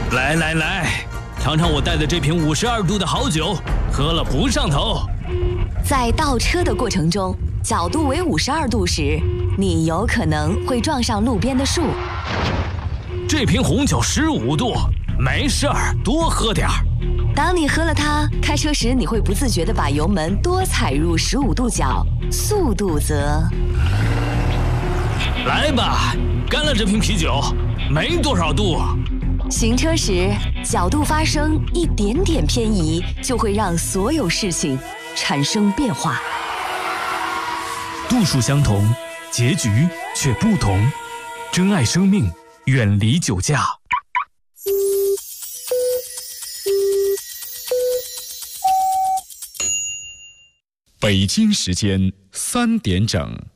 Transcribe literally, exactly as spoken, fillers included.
来来来，尝尝我带的这瓶五十二度的好酒，喝了不上头。 在倒车的过程中，角度为五十二度时，你有可能会撞上路边的树。 这瓶红酒十五度，没事儿，多喝点儿。 当你喝了它，开车时你会不自觉地把油门多踩入十五度角，速度则…… 来吧，干了这瓶啤酒，没多少度。 行车时，角度发生一点点偏移，就会让所有事情产生变化。 度数相同，结局却不同。珍爱生命，远离酒驾。 北京时间三点整。